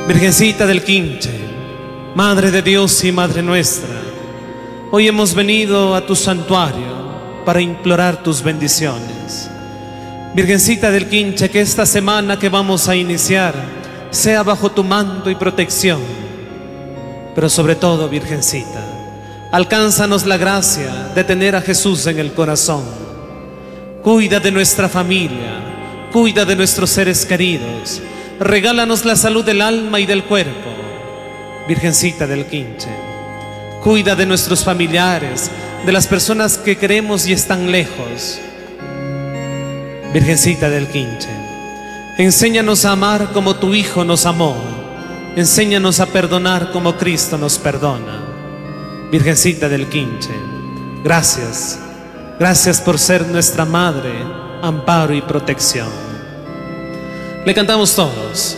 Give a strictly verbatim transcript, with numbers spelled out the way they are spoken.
Virgencita del Quinche, Madre de Dios y Madre nuestra, hoy hemos venido a tu santuario para implorar tus bendiciones. Virgencita del Quinche, que esta semana que vamos a iniciar sea bajo tu manto y protección. Pero sobre todo, Virgencita, alcánzanos la gracia de tener a Jesús en el corazón. Cuida de nuestra familia, cuida de nuestros seres queridos, regálanos la salud del alma y del cuerpo. Virgencita del Quinche, cuida de nuestros familiares, de las personas que queremos y están lejos. Virgencita del Quinche, enséñanos a amar como tu Hijo nos amó. Enséñanos a perdonar como Cristo nos perdona. Virgencita del Quinche, gracias, gracias por ser nuestra Madre, amparo y protección. Le cantamos todos.